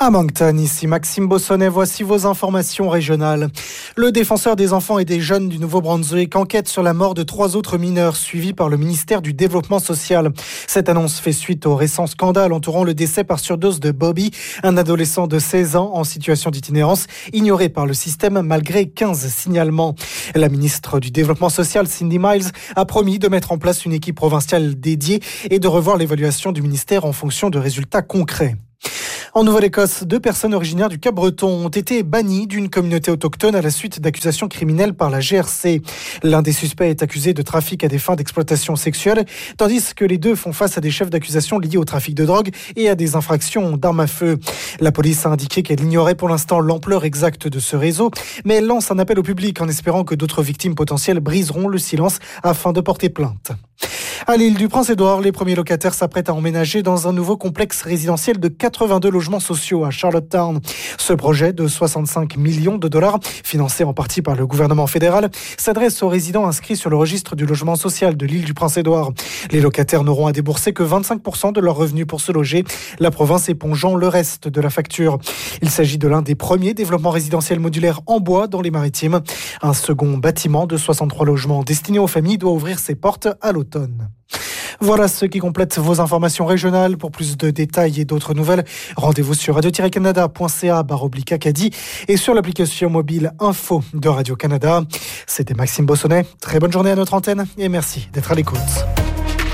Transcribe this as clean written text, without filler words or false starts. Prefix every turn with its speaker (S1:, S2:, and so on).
S1: À Moncton, ici Maxime Bossonnet, voici vos informations régionales. Le défenseur des enfants et des jeunes du Nouveau-Brunswick enquête sur la mort de 3 autres mineurs suivis par le ministère du Développement social. Cette annonce fait suite au récent scandale entourant le décès par surdose de Bobby, un adolescent de 16 ans en situation d'itinérance, ignoré par le système malgré 15 signalements. La ministre du Développement social, Cindy Miles, a promis de mettre en place une équipe provinciale dédiée et de revoir l'évaluation du ministère en fonction de résultats concrets. En Nouvelle-Écosse, 2 personnes originaires du Cap-Breton ont été bannies d'une communauté autochtone à la suite d'accusations criminelles par la GRC. L'un des suspects est accusé de trafic à des fins d'exploitation sexuelle, tandis que les deux font face à des chefs d'accusation liés au trafic de drogue et à des infractions d'armes à feu. La police a indiqué qu'elle ignorait pour l'instant l'ampleur exacte de ce réseau, mais elle lance un appel au public en espérant que d'autres victimes potentielles briseront le silence afin de porter plainte. À l'île du Prince-Édouard, les premiers locataires s'apprêtent à emménager dans un nouveau complexe résidentiel de 82 logements sociaux à Charlottetown. Ce projet de 65 millions de dollars, financé en partie par le gouvernement fédéral, s'adresse aux résidents inscrits sur le registre du logement social de l'île du Prince-Édouard. Les locataires n'auront à débourser que 25% de leurs revenus pour se loger, la province épongeant le reste de la facture. Il s'agit de l'un des premiers développements résidentiels modulaires en bois dans les Maritimes. Un second bâtiment de 63 logements destiné aux familles doit ouvrir ses portes à l'automne. Voilà ce qui complète vos informations régionales. Pour plus de détails et d'autres nouvelles, rendez-vous sur radio-canada.ca/Acadie et sur l'application mobile Info de Radio-Canada. C'était Maxime Bossonnet. Très bonne journée à notre antenne et merci d'être à l'écoute.